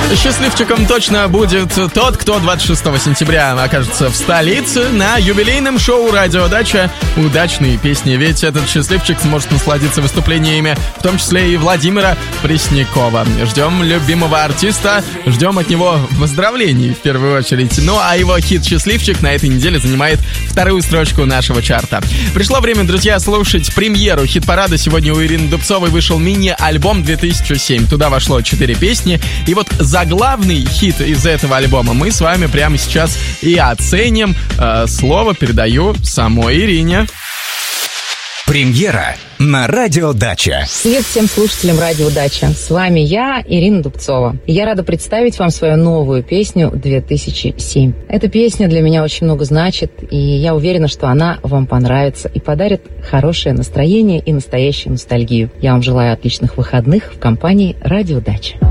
Счастливчиком точно будет тот, кто 26 сентября окажется в столице на юбилейном шоу «Радио Дача» «Удачные песни». Ведь этот счастливчик сможет насладиться выступлениями, в том числе и Владимира Преснякова. Ждем любимого артиста, ждем от него поздравлений в первую очередь. Ну а его хит «Счастливчик» на этой неделе занимает вторую строчку нашего чарта. Пришло время, друзья, слушать премьеру хит-парада. Сегодня у Ирины Дубцовой вышел мини-альбом 2007. Туда вошло 4 песни. И вот заглавный хит из этого альбома мы с вами прямо сейчас и оценим. Слово передаю самой Ирине. Премьера на Радио Дача. Привет всем слушателям Радио Дача. С вами я, Ирина Дубцова. И я рада представить вам свою новую песню 2007. Эта песня для меня очень много значит, и я уверена, что она вам понравится и подарит хорошее настроение и настоящую ностальгию. Я вам желаю отличных выходных в компании Радио Дача.